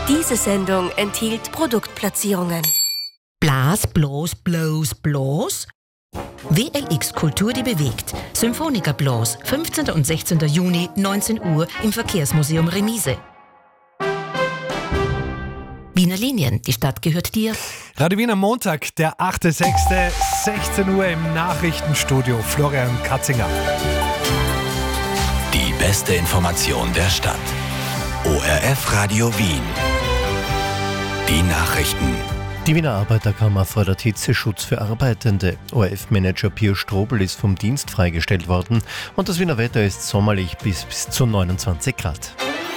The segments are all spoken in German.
Diese Sendung enthielt Produktplatzierungen. Blas, bloß, bloß, bloß? WLX Kultur, die bewegt. Symphoniker Blas, 15. und 16. Juni, 19 Uhr im Verkehrsmuseum Remise. Wiener Linien, die Stadt gehört dir. Radio Wien am Montag, der 8.6., 16 Uhr im Nachrichtenstudio. Florian Katzinger. Die beste Information der Stadt. ORF Radio Wien. Die Nachrichten. Die Wiener Arbeiterkammer fordert Hitzeschutz für Arbeitende. ORF-Manager Pio Strobel ist vom Dienst freigestellt worden und das Wiener Wetter ist sommerlich bis zu 29 Grad.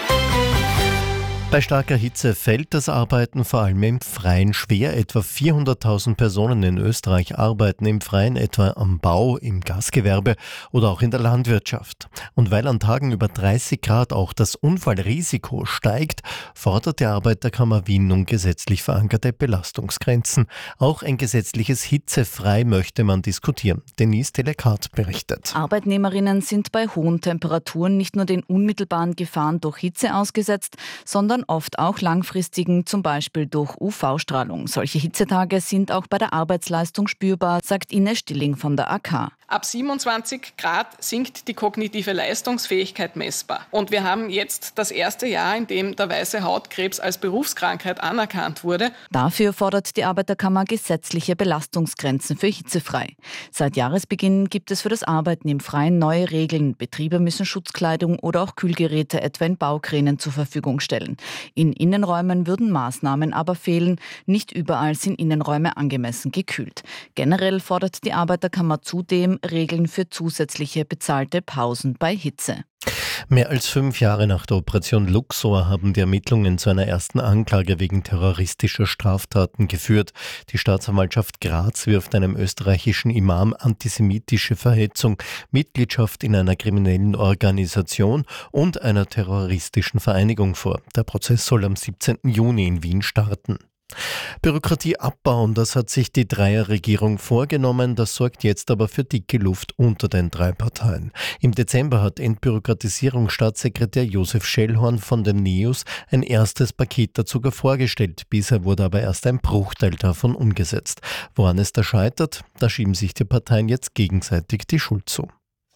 Bei starker Hitze fällt das Arbeiten vor allem im Freien schwer. Etwa 400.000 Personen in Österreich arbeiten im Freien, etwa am Bau, im Gastgewerbe oder auch in der Landwirtschaft. Und weil an Tagen über 30 Grad auch das Unfallrisiko steigt, fordert die Arbeiterkammer Wien nun gesetzlich verankerte Belastungsgrenzen. Auch ein gesetzliches Hitzefrei möchte man diskutieren. Denise Telekart berichtet. Arbeitnehmerinnen sind bei hohen Temperaturen nicht nur den unmittelbaren Gefahren durch Hitze ausgesetzt, sondern oft auch langfristigen, zum Beispiel durch UV-Strahlung. Solche Hitzetage sind auch bei der Arbeitsleistung spürbar, sagt Ines Stilling von der AK. Ab 27 Grad sinkt die kognitive Leistungsfähigkeit messbar. Und wir haben jetzt das erste Jahr, in dem der weiße Hautkrebs als Berufskrankheit anerkannt wurde. Dafür fordert die Arbeiterkammer gesetzliche Belastungsgrenzen für hitzefrei. Seit Jahresbeginn gibt es für das Arbeiten im Freien neue Regeln. Betriebe müssen Schutzkleidung oder auch Kühlgeräte etwa in Baukränen zur Verfügung stellen. In Innenräumen würden Maßnahmen aber fehlen. Nicht überall sind Innenräume angemessen gekühlt. Generell fordert die Arbeiterkammer zudem Regeln für zusätzliche bezahlte Pausen bei Hitze. Mehr als 5 Jahre nach der Operation Luxor haben die Ermittlungen zu einer ersten Anklage wegen terroristischer Straftaten geführt. Die Staatsanwaltschaft Graz wirft einem österreichischen Imam antisemitische Verhetzung, Mitgliedschaft in einer kriminellen Organisation und einer terroristischen Vereinigung vor. Der Prozess soll am 17. Juni in Wien starten. Bürokratie abbauen, das hat sich die Dreierregierung vorgenommen, das sorgt jetzt aber für dicke Luft unter den 3 Parteien. Im Dezember hat Entbürokratisierungsstaatssekretär Josef Schellhorn von den NEOS ein erstes Paket dazu vorgestellt. Bisher wurde aber erst ein Bruchteil davon umgesetzt. Woran es da scheitert, da schieben sich die Parteien jetzt gegenseitig die Schuld zu.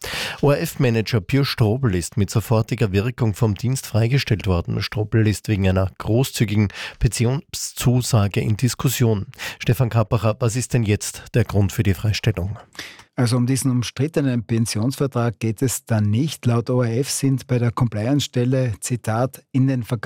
ORF-Manager Pio Strobel ist mit sofortiger Wirkung vom Dienst freigestellt worden. Strobel ist wegen einer großzügigen Pensionszusage in Diskussion. Stefan Kappacher, was ist denn jetzt der Grund für die Freistellung? Also um diesen umstrittenen Pensionsvertrag geht es dann nicht. Laut ORF sind bei der Compliance-Stelle, Zitat, in den